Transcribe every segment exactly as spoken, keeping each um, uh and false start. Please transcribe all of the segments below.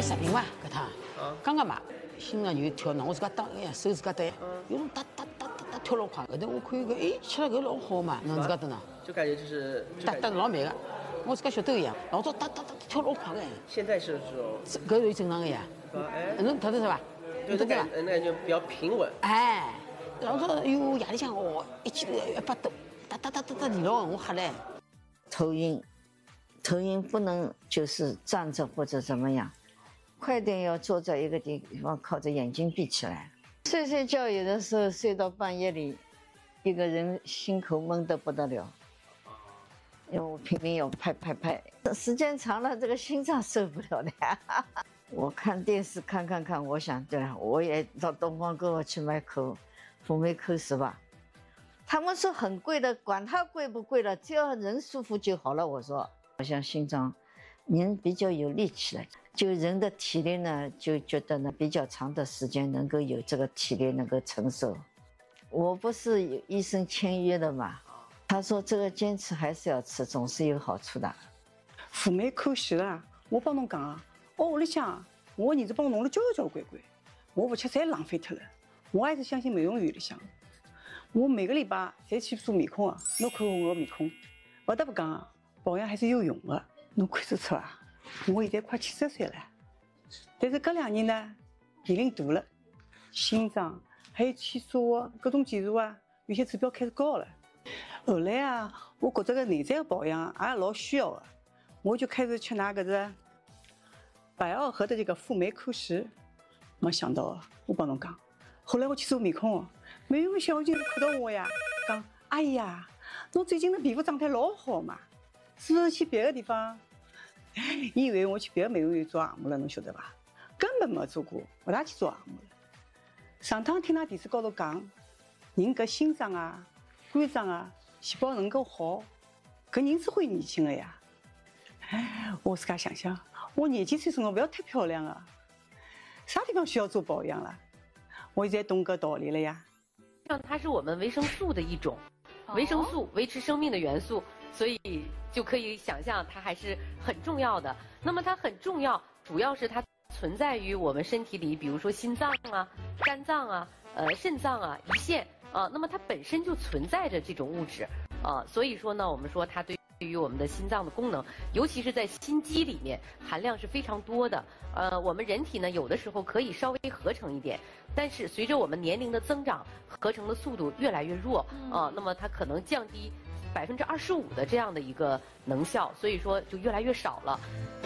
视频嘛，搿趟刚刚买，心脏就跳闹，我自家打哎，手自家打，有种哒哒哒哒哒跳老快。后头我看搿哎，吃了搿老好嘛，侬自家等喏。 就感觉就是哒哒老慢个，我自家晓得一样，老早哒哒哒跳老快个。 现在是这种， 搿是正常个呀。 哎， 侬睇得出伐？ 对对吧？那就比较平稳。 哎，老早哟夜里向哦，一记头一百多，哒哒哒哒哒连牢，我吓嘞。 头晕，头晕不能就是站着或者怎么样，快点要坐在一个地方，靠着眼睛闭起来。睡睡觉有的时候睡到半夜里，一个人心口闷得不得了。因为我拼命要拍拍拍，时间长了，这个心脏受不了的呀。我看电视看看看，我想对了，我也到东方给我去买口辅酶 Q 十吧。他们说很贵的，管它贵不贵了，只要人舒服就好了。我说，好像心脏，人比较有力气了，就人的体力呢，就觉得呢比较长的时间能够有这个体力能够承受。我不是有医生签约的嘛，他说这个坚持还是要吃，总是有好处的。 辅酶 Q 十啊，我帮侬讲啊，我屋里向我儿子帮我弄了交交关关，我不吃侪浪费脱了。我还是相信美容院里向。我每个礼拜侪去做面孔啊，侬看我个面孔，不得不讲啊，保养还是有用的。侬看得出啊，我现在快七十岁了，但是搿两年呢，年龄大了，心脏还有气刷啊，各种检查啊，有些指标开始高了。后来啊，我觉着个内在的保养也老需要的，我就开始吃拿搿只百奥和的这个辅酶 Q 十。没想到啊，我帮侬讲，后来我去做面孔哦。美容小姐看到我呀，讲：“哎呀，侬最近的皮肤状态老好嘛，是不是去别的地方？”伊以为我去别的美容院做项目了，侬晓得伐？根本没做过，不大去做项目了。上趟听㑚电视高头讲，人搿心脏啊、肝脏啊细胞能够好，搿人是会年轻的呀。我自家想想，我廿几岁辰光不要太漂亮啊，啥地方需要做保养了？我现在懂搿道理了呀。 像它是我们维生素的一种，维生素维持生命的元素，所以就可以想象它还是很重要的。那么它很重要，主要是它存在于我们身体里，比如说心脏啊、肝脏啊、呃肾脏啊、胰腺啊，那么它本身就存在着这种物质啊，所以说呢，我们说它对。对于我们的心脏的功能，尤其是在心肌里面含量是非常多的。呃，我们人体呢有的时候可以稍微合成一点，但是随着我们年龄的增长，合成的速度越来越弱啊、呃，那么它可能降低百分之二十五的这样的一个能效，所以说就越来越少了。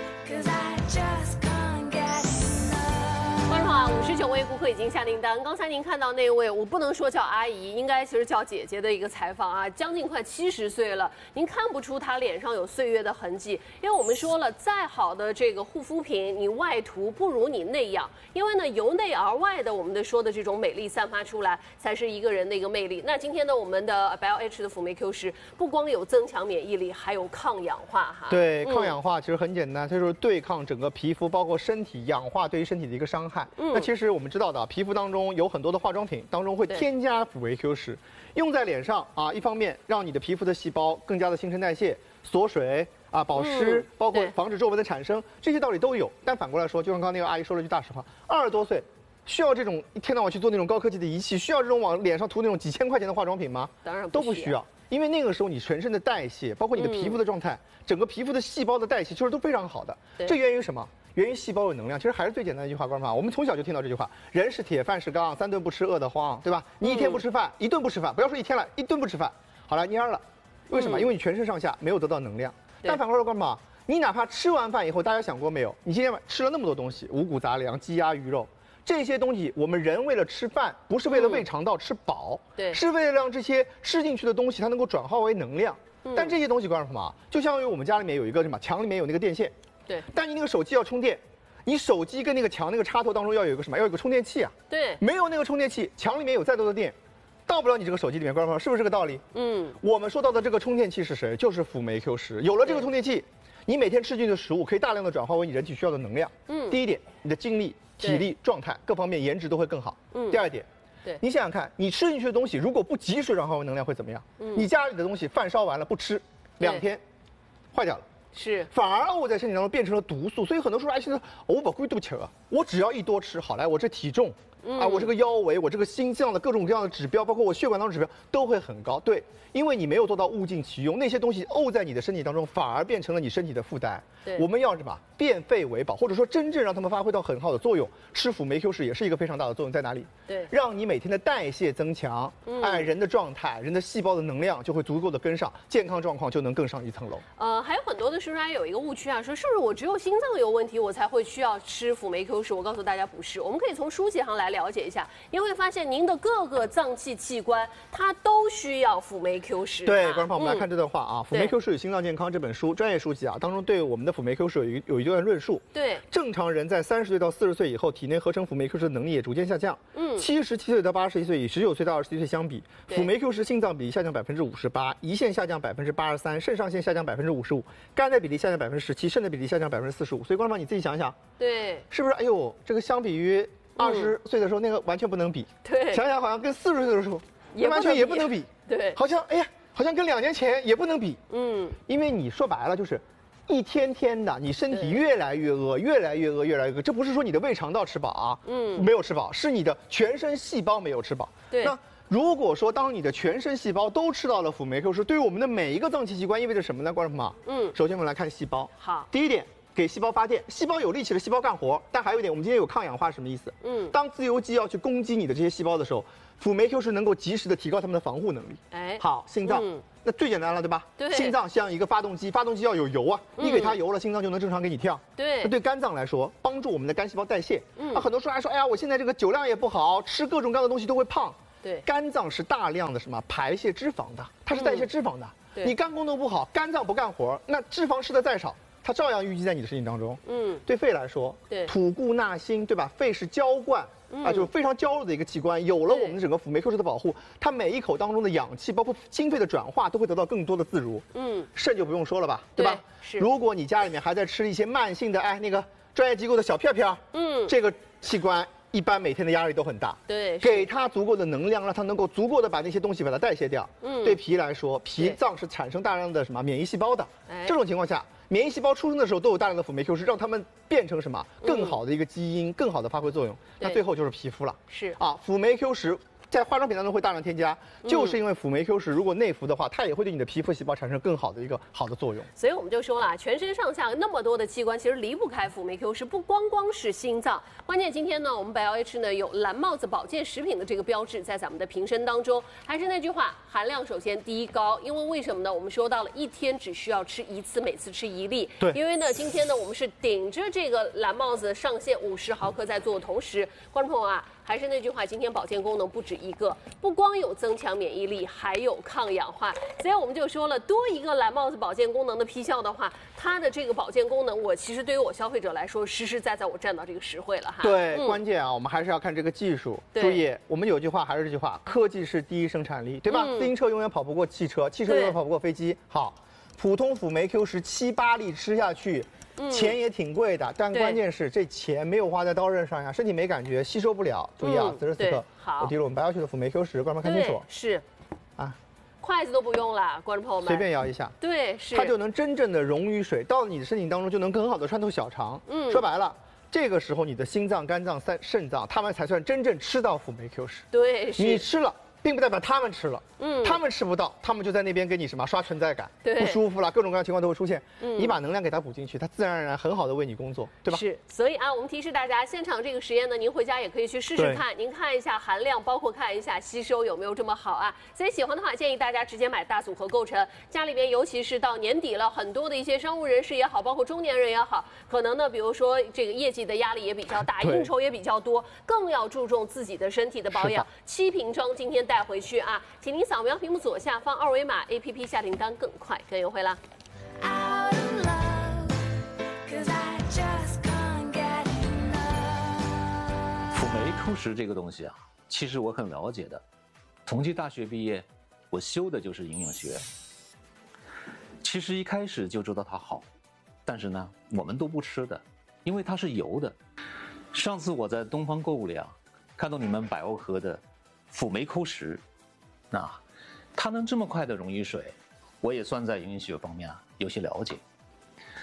观众好，五十九位顾客已经下订单。刚才您看到那位，我不能说叫阿姨，应该其实叫姐姐的一个采访啊，将近快七十岁了，您看不出她脸上有岁月的痕迹。因为我们说了，再好的这个护肤品，你外涂不如你内养，因为呢由内而外的我们的说的这种美丽散发出来，才是一个人的一个魅力。那今天呢，我们的 B L H 的辅酶 Q 十不光有增强免疫力，还有抗氧化哈。 对，抗氧化其实很简单，它就是对抗整个皮肤包括身体氧化对于身体的一个伤害。嗯，那其实我们知道的，皮肤当中有很多的化妆品当中会添加辅酶 Q 十，用在脸上啊，一方面让你的皮肤的细胞更加的新陈代谢、锁水啊、保湿，嗯、包括防止皱纹的产生，这些道理都有。但反过来说，就像刚刚那个阿姨说了句大实话，二十多岁需要这种一天到晚去做那种高科技的仪器，需要这种往脸上涂那种几千块钱的化妆品吗？ 当然都不需要。因为那个时候你全身的代谢，包括你的皮肤的状态，嗯、整个皮肤的细胞的代谢，其实都非常好的。这源于什么？源于细胞有能量。其实还是最简单的一句话，观众朋友，我们从小就听到这句话：人是铁，饭是钢，三顿不吃饿得慌，对吧？你一天不吃饭，嗯、一顿不吃饭，不要说一天了，一顿不吃饭，好了蔫了。为什么？嗯、因为你全身上下没有得到能量。但反过来说，观众朋友，你哪怕吃完饭以后，大家想过没有？你今天晚吃了那么多东西，五谷杂粮、鸡鸭鱼肉。这些东西，我们人为了吃饭，不是为了喂肠道吃饱， 对， 是为了让这些吃进去的东西它能够转化为能量。嗯、但这些东西，观众朋友，就相当于我们家里面有一个什么，墙里面有那个电线， 对。 但你那个手机要充电，你手机跟那个墙那个插头当中要有一个什么？要有一个充电器啊。 对。 没有那个充电器，墙里面有再多的电，到不了你这个手机里面，观众朋友，是不是这个道理？嗯。我们说到的这个充电器是谁？就是辅酶 Q 十。有了这个充电器，你每天吃进去的食物可以大量的转化为你人体需要的能量。嗯。第一点，你的精力。体力状态各方面颜值都会更好。嗯。第二点， 对， 你想想看，你吃进去的东西如果不及时转化为能量会怎么样？嗯。你家里的东西饭烧完了不吃，两天，坏掉了。 是， 反而沤在身体当中变成了毒素。所以很多时候哎，现在我把龟肚吃了，我只要一多吃，好来我这体重。啊，我这个腰围，我这个心脏的各种各样的指标，包括我血管当中指标都会很高。对，因为你没有做到物尽其用，那些东西沤在你的身体当中，反而变成了你身体的负担。 对， 我们要什么？变废为宝，或者说真正让它们发挥到很好的作用。吃辅酶 Q 十也是一个非常大的作用，在哪里？ 对， 让你每天的代谢增强，嗯、哎，人的状态、人的细胞的能量就会足够的跟上，健康状况就能更上一层楼。 呃，还有很多的叔叔阿姨有一个误区啊，说是不是我只有心脏有问题，我才会需要吃辅酶 Q 十？我告诉大家不是，我们可以从书籍上来了解一下。您会发现，您的各个脏器器官它都需要辅酶 Q 十。 对，观众朋友，我们来看这段话啊，《辅酶 Q 十与心脏健康》这本书专业书籍啊，当中对我们的辅酶 Q 十有一有一段论述。 对， 正常人在三十岁到四十岁以后，体内合成辅酶 Q 十的能力也逐渐下降。嗯，七十七岁到八十一岁，与十九岁到二十一岁相比，辅酶 Q 十心脏比例下降百分之五十八，胰腺下降百分之八十三，肾上腺下降百分之五十五，肝的比例下降百分之十七，肾的比例下降百分之四十五。所以，观众朋友你自己想想， 对， 是不是？哎呦，这个相比于二十岁的时候，那个完全不能比。 对， 想想好像跟四十岁的时候， 也完全也不能比。 对， 好像哎呀，好像跟两年前也不能比。嗯，因为你说白了就是，一天天的你身体越来越饿，越来越饿，越来越饿。这不是说你的胃肠道吃饱啊，嗯，没有吃饱，是你的全身细胞没有吃饱。 对， 那如果说当你的全身细胞都吃到了辅酶 Q 十，对于我们的每一个脏器器官意味着什么呢？观众朋友，嗯，首先我们来看细胞。 好， 第一点。给细胞发电，细胞有力气的细胞干活，但还有一点，我们今天有抗氧化什么意思？嗯，当自由基要去攻击你的这些细胞的时候，辅酶 Q 十能够及时的提高它们的防护能力。哎，好，心脏，嗯、那最简单了，对吧？ 对， 心脏像一个发动机，发动机要有油啊，嗯、你给它油了，心脏就能正常给你跳。 对， 那对肝脏来说，帮助我们的肝细胞代谢。嗯，啊，很多时候还说，哎呀，我现在这个酒量也不好，吃各种各样的东西都会胖。 对， 肝脏是大量的什么排泄脂肪的，它是代谢脂肪的。嗯、你肝功能不好，肝脏不干活，那脂肪吃的再少。它照样淤积在你的身体当中。嗯，对肺来说， 对吐故纳新，对吧？肺是浇灌、嗯、啊，就是非常娇弱的一个器官。有了我们的整个辅酶 Q 十的保护，它每一口当中的氧气，包括心肺的转化，都会得到更多的自如。嗯，肾就不用说了吧，对吧？ 是。 如果你家里面还在吃一些慢性的，哎，那个专业机构的小片片，嗯，这个器官一般每天的压力都很大。 对， 给它足够的能量，让它能够足够的把那些东西把它代谢掉。嗯，对脾来说，脾脏是产生大量的什么免疫细胞的。哎，这种情况下。免疫细胞出生的时候都有大量的辅酶 Q 十，让它们变成什么更好的一个基因，嗯、更好的发挥作用。那最后就是皮肤了。 是啊，辅酶 Q 十在化妆品当中会大量添加，嗯、就是因为辅酶 Q 十如果内服的话，它也会对你的皮肤细胞产生更好的一个好的作用。 所以我们就说了，全身上下那么多的器官，其实离不开辅酶 Q 十，不光光是心脏。关键今天呢，我们百药 H 呢有蓝帽子保健食品的这个标志在咱们的瓶身当中。还是那句话，含量首先第一高，因为为什么呢？我们说到了一天只需要吃一次，每次吃一粒。 对。 因为呢，今天呢我们是顶着这个蓝帽子上限五十毫克在做的同时，观众朋友啊。还是那句话，今天保健功能不止一个，不光有增强免疫力，还有抗氧化。所以我们就说了，多一个蓝帽子保健功能的批效的话，它的这个保健功能，我其实对于我消费者来说，实实在在我占到这个实惠了哈。 对，嗯、关键啊，我们还是要看这个技术。注意，我们有句话还是这句话，科技是第一生产力，对吧？嗯、自行车永远跑不过汽车，汽车永远跑不过飞机。好，普通辅酶 Q 十七八粒吃下去。钱也挺贵的，但关键是这钱没有花在刀刃上呀，身体没感觉，吸收不了。注意啊，此时此刻，我提了我们白药区的辅酶 Q 十，观众看清楚。 是， 啊， 筷子都不用了，观众朋友们， 随便摇一下， 对，是， 它就能真正的溶于水，到你的身体当中就能更好的穿透小肠。嗯，说白了。这个时候，你的心脏、肝脏、肾肾脏，他们才算真正吃到辅酶 Q 十。 对， 你吃了。并不代表他们吃了，嗯，他们吃不到，他们就在那边给你什么刷存在感，不舒服了，各种各样的情况都会出现。嗯，你把能量给它补进去，它自然而然很好的为你工作，对吧？ 是，所以啊，我们提示大家，现场这个实验呢，您回家也可以去试试看，您看一下含量，包括看一下吸收有没有这么好啊。所以喜欢的话，建议大家直接买大组合购成。家里边，尤其是到年底了，很多的一些商务人士也好，包括中年人也好，可能呢，比如说这个业绩的压力也比较大，应酬也比较多，更要注重自己的身体的保养。七瓶装今天带回去啊。请您扫描屏幕左下方二维码 A P P 下订单更快更优惠啦！ 辅酶 Q 十这个东西啊，其实我很了解的。同济大学毕业，我修的就是营养学。其实一开始就知道它好，但是呢，我们都不吃的，因为它是油的。上次我在东方购物里啊，看到你们百欧盒的辅酶 Q 十。那，它能这么快的溶于水，我也算在营养学方面啊有些了解。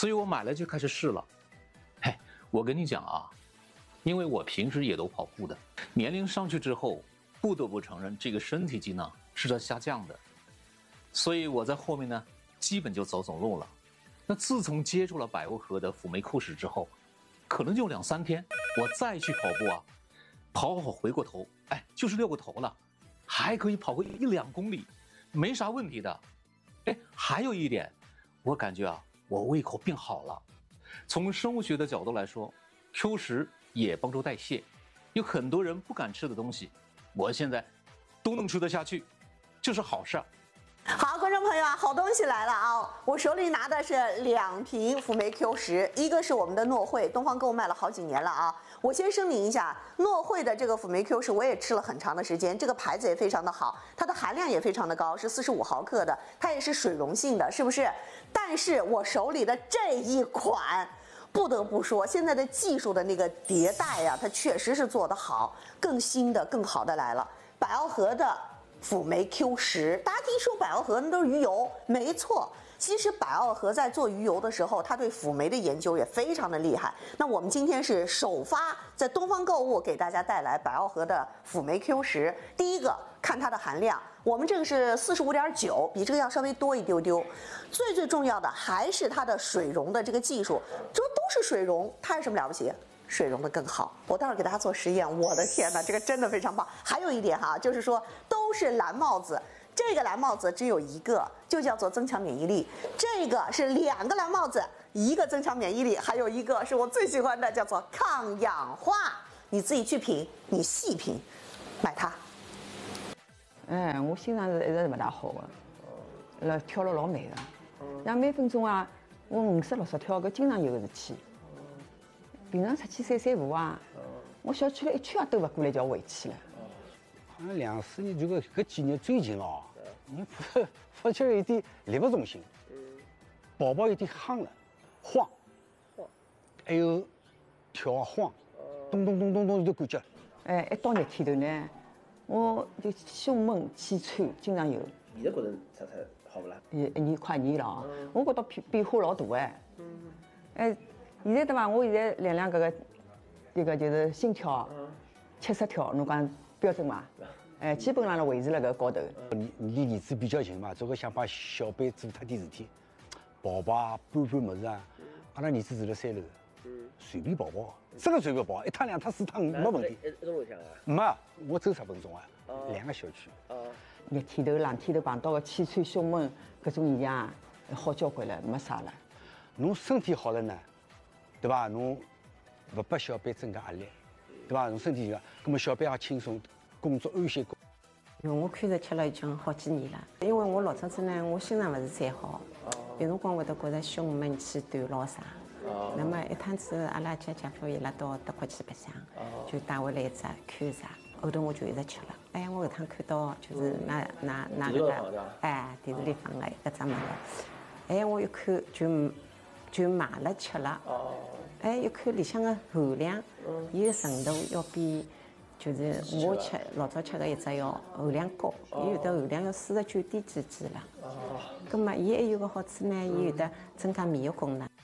所以我买了就开始试了。嘿，我跟你讲啊，因为我平时也都跑步的，年龄上去之后，不得不承认这个身体机能是在下降的，所以我在后面呢，基本就走走路了。那自从接触了百欧河的辅酶 Q 十之后，可能就两三天，我再去跑步啊，跑好回过头，哎，就是六个头了，还可以跑个一两公里，没啥问题的。哎，还有一点，我感觉啊，我胃口变好了。从生物学的角度来说 ，Q 十也帮助代谢，有很多人不敢吃的东西，我现在都能吃得下去，这是好事儿。 好，观众朋友啊，好东西来了啊！我手里拿的是两瓶辅酶 Q 十，一个是我们的诺慧，东方购卖了好几年了啊。我先声明一下，诺慧的这个辅酶 Q 十我也吃了很长的时间，这个牌子也非常的好，它的含量也非常的高，是四十五毫克的，它也是水溶性的，是不是？但是我手里的这一款，不得不说，现在的技术的那个迭代呀、啊，它确实是做得好，更新的、更好的来了。百奥河的辅酶 Q 十，大家一说百奥河那都是鱼油，没错。其实百奥河在做鱼油的时候，它对辅酶的研究也非常的厉害。那我们今天是首发在东方购物给大家带来百奥河的辅酶 Q 十。第一个看它的含量，我们这个是四十五点九，比这个要稍微多一丢丢。最最重要的还是它的水溶的这个技术，这都是水溶，它有什么了不起？水溶的更好，我待会儿给大家做实验。我的天哪，这个真的非常棒。还有一点哈，就是说都是蓝帽子，这个蓝帽子只有一个，就叫做增强免疫力。这个是两个蓝帽子，一个增强免疫力，还有一个是我最喜欢的，叫做抗氧化。你自己去品，你细品，买它。 哎，我心脏是一直勿大好的，老跳了老慢的，像每分钟啊，我五十六十跳，搿经常有个事体。平常出去散散步啊，我小区了一圈也兜不过来，就要回去了。 好像两四年这个搿几年最近哦，你发发觉有点力不从心，宝宝有点夯了，晃，还有跳啊晃，咚咚咚咚咚的感觉。 哎，一到热天头呢，我就胸闷气喘，经常有。 你的觉得啥才好不啦？ 一一年快年了啊，我觉得变变化老大哎。嗯。哎。现在对伐？我现在量量搿个，一个就是心跳，七十跳，侬讲标准嘛？哎，基本上是维持辣搿高头。 你你离儿子比较近嘛，总归想把小辈做脱点事体，跑跑啊，搬搬物事啊。阿拉儿子住辣三楼，随便跑跑，真个随便跑，一趟两趟四趟没问题。 一种路向啊？ 没，我走十分钟啊，两个小区。 热天头、冷天头碰到个气喘、胸闷搿种现象，好交关了，没啥了。 侬身体好了呢？对吧？侬不拨小辈增加压力，对吧？侬身体就，那么小辈也轻松，工作安心。 我开始吃了已经好几年了，因为我老早子呢，我心脏不是太好，有辰光会得觉得胸闷气短老啥。那么一趟子阿拉家姐夫伊拉到德国去白相，就带回来一只看啥，后头我就一直吃了。哎呀，我搿趟看到就是那那那个个，哎，电视里放了一只物事，哎，我一看就就买了吃了。哎，一看里向个含量，伊个程度要比就是我吃老早吃个一只要含量高，伊有的含量要四十九点几几了。哦。葛末伊还有个好处呢，伊有的增加免疫功能。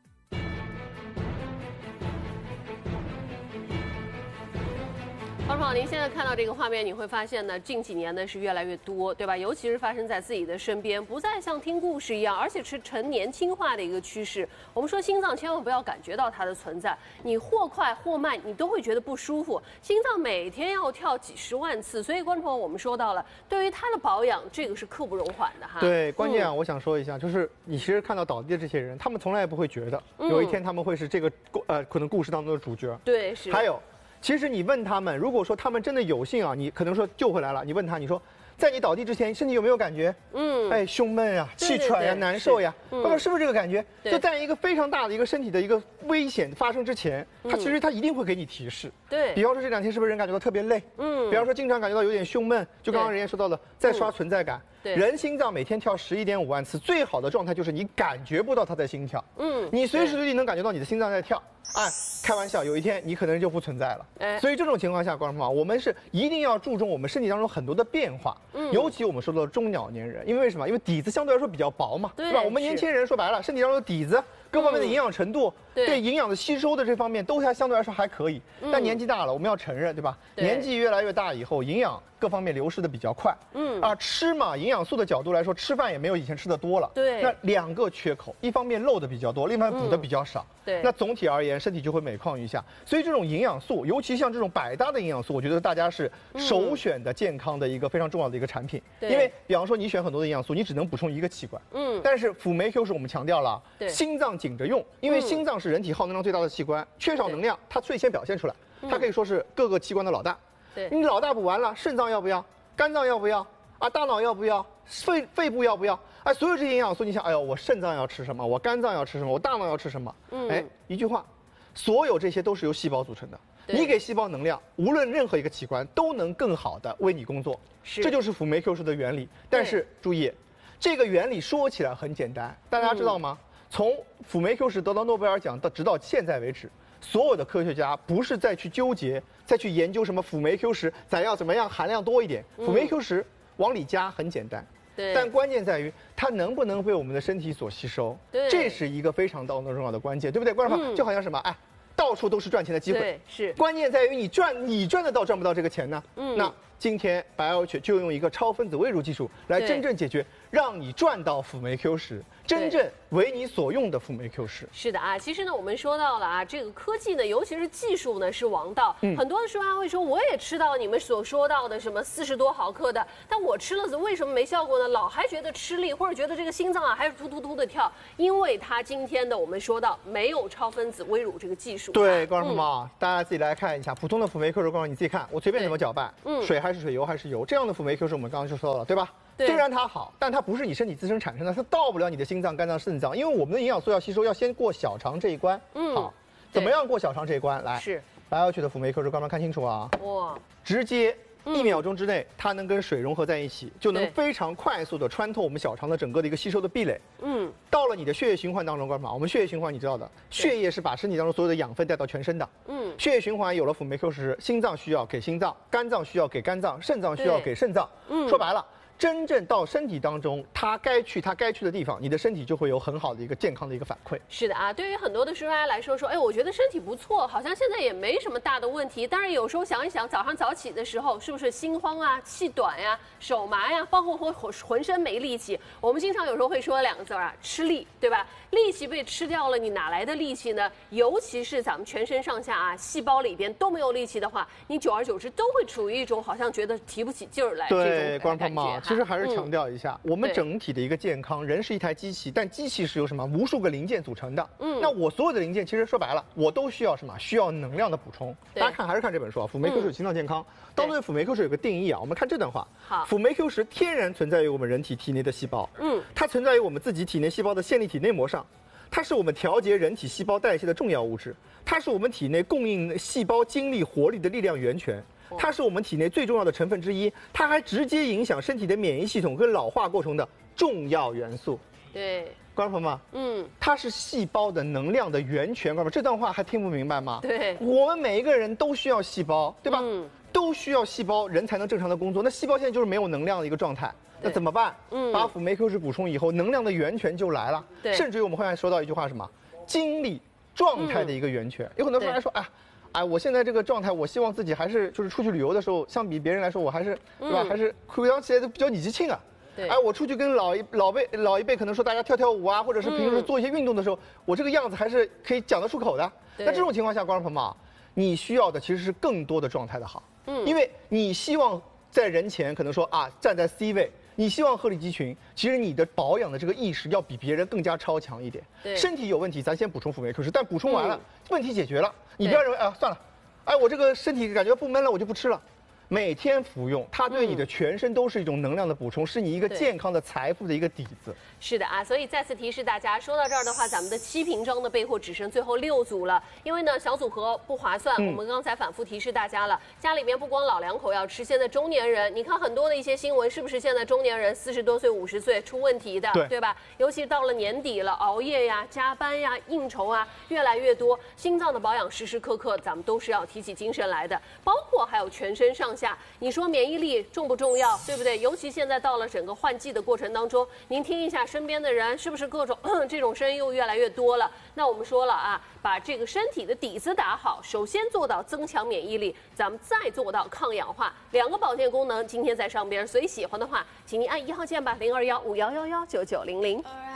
方爽，您现在看到这个画面，你会发现呢，近几年呢是越来越多，对吧？尤其是发生在自己的身边，不再像听故事一样，而且是呈年轻化的一个趋势。我们说心脏千万不要感觉到它的存在，你或快或慢，你都会觉得不舒服。心脏每天要跳几十万次，所以观众朋友，我们说到了，对于它的保养，这个是刻不容缓的哈。 对，关键啊，嗯、我想说一下，就是你其实看到倒地的这些人，他们从来也不会觉得，嗯、有一天他们会是这个呃可能故事当中的主角。 对，是。 还有。其实你问他们，如果说他们真的有幸啊，你可能说救回来了，你问他，你说，在你倒地之前，身体有没有感觉？嗯，哎，胸闷呀、气喘呀、难受呀，他说是不是这个感觉？就在一个非常大的一个身体的一个危险发生之前，他其实他一定会给你提示。 对， 比方说这两天是不是人感觉到特别累？嗯，比方说经常感觉到有点胸闷，就刚刚人家说到了，在刷存在感。对，人心脏每天跳十一点五万次，最好的状态就是你感觉不到它在心跳。嗯，你随时随地能感觉到你的心脏在跳。哎，开玩笑，有一天你可能就不存在了。哎，所以这种情况下，观众朋友，我们是一定要注重我们身体当中很多的变化。嗯，尤其我们说到中老年人，因为为什么？因为底子相对来说比较薄嘛，对吧？我们年轻人说白了，身体当中的底子各方面的营养程度， 对对营养的吸收的这方面都还相对来说还可以。但年纪大了，我们要承认，对吧？年纪越来越大以后，营养各方面流失的比较快。嗯啊，吃嘛，营养素的角度来说，吃饭也没有以前吃的多了。 对， 那两个缺口，一方面漏的比较多，另一方面补的比较少。 对， 那总体而言，身体就会每况愈下。所以这种营养素，尤其像这种百搭的营养素，我觉得大家是首选的健康的一个非常重要的一个产品。 对， 因为比方说你选很多的营养素，你只能补充一个器官。嗯，但是辅酶 Q 是我们强调了， 对， 心脏紧着用，因为心脏是人体耗能量最大的器官，缺少能量，它最先表现出来，它可以说是各个器官的老大。 对， 你老大补完了，肾脏要不要？肝脏要不要？啊，大脑要不要？肺肺部要不要？哎，所有这些营养素，你想，哎呦，我肾脏要吃什么？我肝脏要吃什么？我大脑要吃什么？嗯，哎，一句话，所有这些都是由细胞组成的。你给细胞能量，无论任何一个器官都能更好的为你工作。是，这就是辅酶 Q 十的原理。但是注意，这个原理说起来很简单，大家知道吗？嗯、从辅酶 Q 十得到诺贝尔奖到直到现在为止，所有的科学家不是再去纠结、再去研究什么辅酶 Q 十咱要怎么样含量多一点，辅酶 Q 十往里加很简单。对，但关键在于它能不能被我们的身体所吸收，对，这是一个非常当中重要的关键，对不对？观众朋友，就好像什么，哎，到处都是赚钱的机会， 是， 关键在于你赚，你赚得到赚不到这个钱呢？嗯，那今天白 L 曲就用一个超分子微乳技术来真正解决，让你赚到辅酶 Q 十，真正为你所用的辅酶 Q 十。 是的啊，其实呢，我们说到了啊，这个科技呢，尤其是技术呢，是王道。嗯、很多的说家会说，我也吃到你们所说到的什么四十多毫克的，但我吃了为什么没效果呢？老还觉得吃力，或者觉得这个心脏啊还是突突突的跳，因为它今天的我们说到没有超分子微乳这个技术。 对，观众朋友们，大家自己来看一下，普通的辅酶 Q 十，观众你自己看，我随便怎么搅拌，嗯，水还是水，油还是油，这样的辅酶 Q 十我们刚刚就说到了，对吧？虽然它好，但它不是你身体自身产生的，它到不了你的心脏、肝脏、肾脏，因为我们的营养素要吸收，要先过小肠这一关。嗯，好，怎么样过小肠这一关？来，是白 L 曲的辅酶 Q 十，观众看清楚啊！哇，直接一秒钟之内，它能跟水融合在一起，就能非常快速的穿透我们小肠的整个的一个吸收的壁垒。嗯，到了你的血液循环当中，观众朋友，我们血液循环你知道的，血液是把身体当中所有的养分带到全身的。嗯，血液循环有了辅酶 Q 十，心脏需要给心脏，肝脏需要给肝脏，肾脏需要给肾脏。嗯，说白了。真正到身体当中，它该去它该去的地方，你的身体就会有很好的一个健康的一个反馈。 是的啊，对于很多的叔叔阿姨来说，说，哎，我觉得身体不错，好像现在也没什么大的问题。但是有时候想一想，早上早起的时候，是不是心慌啊、气短呀、手麻呀，包括浑浑身没力气？我们经常有时候会说两个字啊，吃力，对吧？力气被吃掉了，你哪来的力气呢？尤其是咱们全身上下啊，细胞里边都没有力气的话，你久而久之都会处于一种好像觉得提不起劲儿来这种感觉。 对，观众朋友们，其实还是强调一下，嗯、我们整体的一个健康，人是一台机器，但机器是由什么无数个零件组成的。嗯，那我所有的零件，其实说白了，我都需要什么？需要能量的补充。大家看，还是看这本书啊，辅酶 Q 十心脏健康。当中对辅酶 Q 十有个定义啊，我们看这段话。好，辅酶 Q 十天然存在于我们人体体内的细胞。嗯，它存在于我们自己体内细胞的线粒体内膜上。它是我们调节人体细胞代谢的重要物质，它是我们体内供应细胞精力活力的力量源泉，它是我们体内最重要的成分之一，它还直接影响身体的免疫系统跟老化过程的重要元素。 对， 观众朋友们，嗯，它是细胞的能量的源泉，观众们，这段话还听不明白吗？ 对， 我们每一个人都需要细胞，对吧？嗯，都需要细胞，人才能正常的工作。那细胞现在就是没有能量的一个状态。那怎么办？嗯，把辅酶 Q 十补充以后，能量的源泉就来了。对，甚至于我们后来说到一句话，什么？精力状态的一个源泉。嗯、有很多人来说，哎，哎，我现在这个状态，我希望自己还是就是出去旅游的时候，相比别人来说，我还是对吧？嗯、还是回想起来都比较年轻啊。对，哎，我出去跟老一老辈老一辈可能说大家跳跳舞啊，或者是平时做一些运动的时候，嗯、我这个样子还是可以讲得出口的。那这种情况下，观众朋友们，你需要的其实是更多的状态的好。嗯，因为你希望在人前可能说啊站在 C 位。你希望鹤立鸡群，其实你的保养的这个意识要比别人更加超强一点。对，身体有问题，咱先补充辅酶 Q 十，但补充完了，嗯、问题解决了，你不要认为啊算了，哎我这个身体感觉不闷了，我就不吃了。每天服用，它对你的全身都是一种能量的补充，是你一个健康的财富的一个底子。 是的啊，所以再次提示大家，说到这儿的话，咱们的七瓶装的备货只剩最后六组了，因为呢小组合不划算。嗯、我们刚才反复提示大家了，家里边不光老两口要吃，现在中年人，你看很多的一些新闻，是不是现在中年人四十多岁、五十岁出问题的，对, 对吧？尤其到了年底了，熬夜呀、加班呀、应酬啊越来越多，心脏的保养时时刻刻咱们都是要提起精神来的，包括还有全身上下。 下，你说免疫力重不重要，对不对？尤其现在到了整个换季的过程当中，您听一下身边的人是不是各种这种声音又越来越多了？那我们说了啊，把这个身体的底子打好，首先做到增强免疫力，咱们再做到抗氧化，两个保健功能今天在上边，所以喜欢的话，请您按一号键吧，零二幺五幺幺幺九九零零。